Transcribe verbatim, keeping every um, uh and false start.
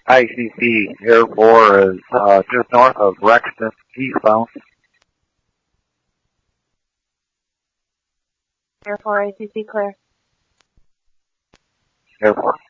I C C, Air four is uh, just north of Rexton, eastbound. Air four, I C C, clear. Air four.